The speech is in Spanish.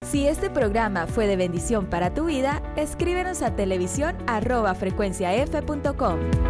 Si este programa fue de bendición para tu vida, escríbenos a televisión@frecuenciaf.com.